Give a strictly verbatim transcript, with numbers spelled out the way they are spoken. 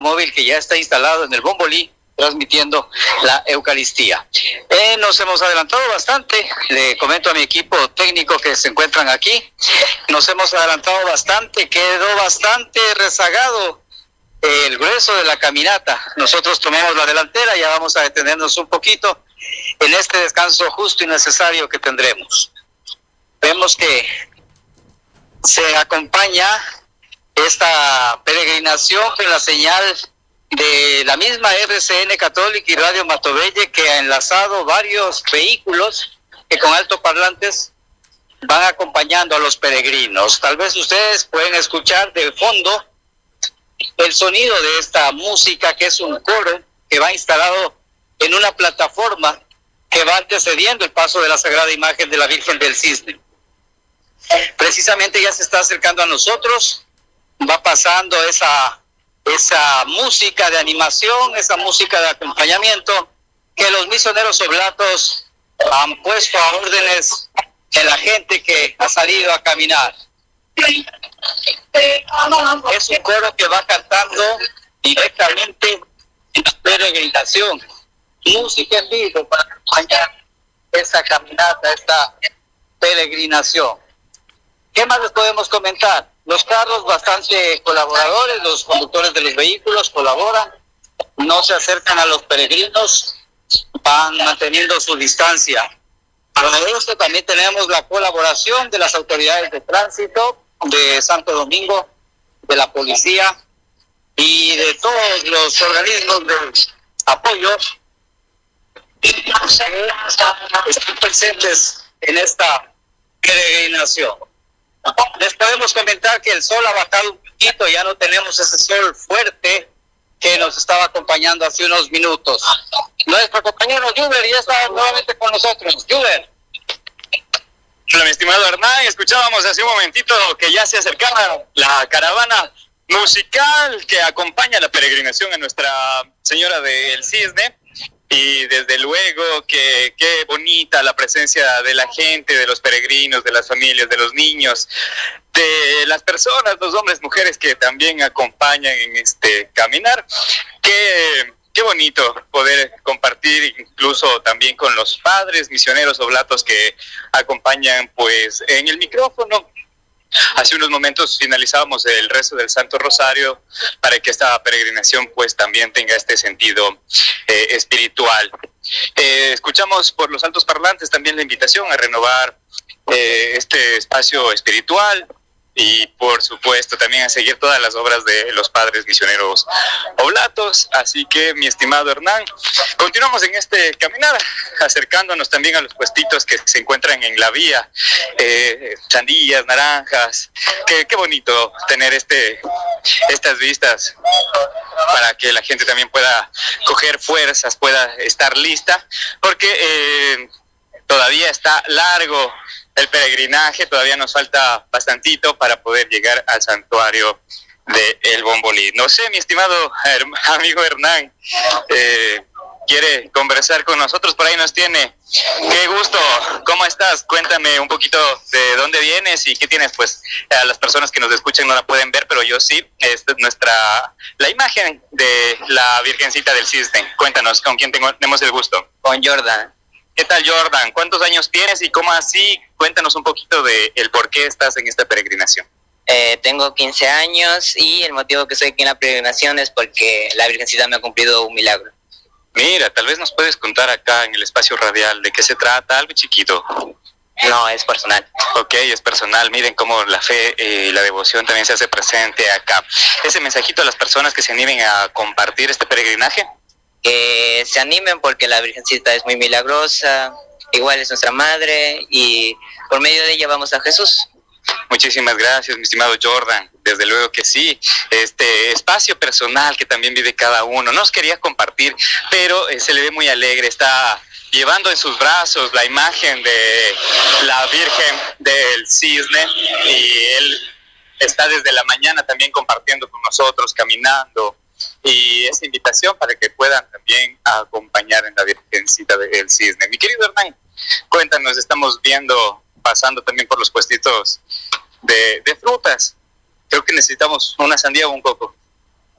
móvil que ya está instalado en el Bombolí, transmitiendo la Eucaristía. Eh, nos hemos adelantado bastante, le comento a mi equipo técnico que se encuentran aquí, nos hemos adelantado bastante, quedó bastante rezagado eh, el grueso de la caminata. Nosotros tomamos la delantera, ya vamos a detenernos un poquito en este descanso justo y necesario que tendremos. Vemos que se acompaña esta peregrinación con la señal de la misma R C N Católica y Radio Matovelle, que ha enlazado varios vehículos que con altoparlantes van acompañando a los peregrinos. Tal vez ustedes pueden escuchar de fondo el sonido de esta música, que es un coro que va instalado en una plataforma que va antecediendo el paso de la Sagrada Imagen de la Virgen del Cisne. Precisamente ya se está acercando a nosotros, va pasando esa, esa música de animación, esa música de acompañamiento que los misioneros oblatos han puesto a órdenes de la gente que ha salido a caminar. Es un coro que va cantando directamente en la peregrinación, música en vivo para acompañar esa caminata, esta peregrinación. ¿Qué más les podemos comentar? Los carros bastante colaboradores, los conductores de los vehículos colaboran, no se acercan a los peregrinos, van manteniendo su distancia. Para esto también tenemos la colaboración de las autoridades de tránsito de Santo Domingo, de la policía y de todos los organismos de apoyo que están presentes en esta peregrinación. Les podemos comentar que el sol ha bajado un poquito, ya no tenemos ese sol fuerte que nos estaba acompañando hace unos minutos. Nuestro compañero Juber ya está nuevamente con nosotros. Juber. Hola, mi estimado Hernán, escuchábamos hace un momentito que ya se acercaba la caravana musical que acompaña la peregrinación a Nuestra Señora del Cisne. Y desde luego que qué bonita la presencia de la gente, de los peregrinos, de las familias, de los niños, de las personas, los hombres, mujeres que también acompañan en este caminar. Qué, qué bonito poder compartir incluso también con los padres misioneros oblatos que acompañan pues en el micrófono. Hace unos momentos finalizábamos el rezo del Santo Rosario para que esta peregrinación pues también tenga este sentido eh, espiritual. Eh, escuchamos por los altos parlantes también la invitación a renovar eh, este espacio espiritual y por supuesto también a seguir todas las obras de los padres misioneros oblatos. Así que, mi estimado Hernán, continuamos en este caminar, acercándonos también a los puestitos que se encuentran en la vía, eh, sandías, naranjas. Qué, qué bonito tener este estas vistas para que la gente también pueda coger fuerzas, pueda estar lista, porque eh, todavía está largo el peregrinaje, todavía nos falta bastantito para poder llegar al santuario de El Bombolí. No sé, mi estimado her- amigo Hernán, eh, quiere conversar con nosotros, por ahí nos tiene. Qué gusto, ¿cómo estás? Cuéntame un poquito de dónde vienes y qué tienes. Pues a las personas que nos escuchan no la pueden ver, pero yo sí. Esta es nuestra, la imagen de la Virgencita del Cisne. Cuéntanos, ¿con quién tengo, tenemos el gusto? Con Jordan. ¿Qué tal, Jordan? ¿Cuántos años tienes y cómo así? Cuéntanos un poquito de el por qué estás en esta peregrinación. Eh, tengo quince años y el motivo que estoy aquí en la peregrinación es porque la Virgencita me ha cumplido un milagro. Mira, tal vez nos puedes contar acá en el espacio radial de qué se trata, algo chiquito. No, es personal. Ok, es personal. Miren cómo la fe y eh, la devoción también se hace presente acá. Ese mensajito a las personas que se animen a compartir este peregrinaje. Que se animen porque la Virgencita es muy milagrosa, igual es nuestra madre y por medio de ella vamos a Jesús. Muchísimas gracias, mi estimado Jordan. Desde luego que sí, este espacio personal que también vive cada uno. Nos quería compartir, pero eh, se le ve muy alegre. Está llevando en sus brazos la imagen de la Virgen del Cisne y él está desde la mañana también compartiendo con nosotros, caminando. Y esa invitación para que puedan también acompañar en la Virgencita del Cisne. Mi querido Hernán, cuéntanos, estamos viendo, pasando también por los puestitos de, de frutas. Creo que necesitamos una sandía o un coco.